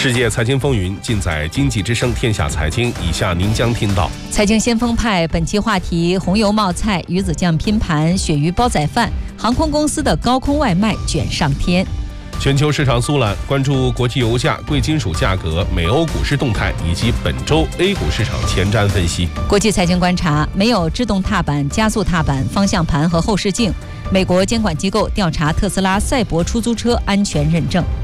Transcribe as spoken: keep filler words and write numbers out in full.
世界财经风云尽在经济之声天下财经，以下您将听到： 财经先锋派本期话题：红油冒菜、鱼子酱拼盘、鳕鱼煲仔饭，航空公司的高空外卖卷上天。 全球市场苏览，关注国际油价、贵金属价格、美欧股市动态以及本周 A 股市场前瞻分析。 国际财经观察：没有制动踏板、加速踏板、方向盘和后视镜。美国监管机构调查特斯拉赛博出租车安全认证。